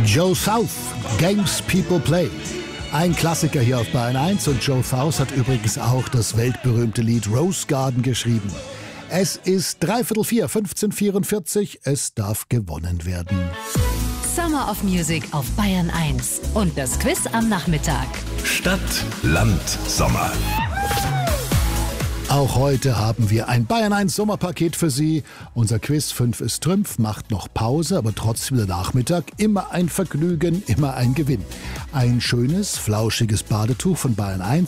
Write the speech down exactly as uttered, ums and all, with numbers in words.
Joe South, Games People Play. Ein Klassiker hier auf Bayern eins und Joe South hat übrigens auch das weltberühmte Lied Rose Garden geschrieben. Es ist dreiviertel vier, fünfzehn Uhr vierundvierzig, es darf gewonnen werden. Summer of Music auf Bayern eins und das Quiz am Nachmittag. Stadt, Land, Sommer. Auch heute haben wir ein Bayern eins Sommerpaket für Sie. Unser Quiz fünf ist Trümpf, macht noch Pause, aber trotzdem der Nachmittag immer ein Vergnügen, immer ein Gewinn. Ein schönes, flauschiges Badetuch von Bayern eins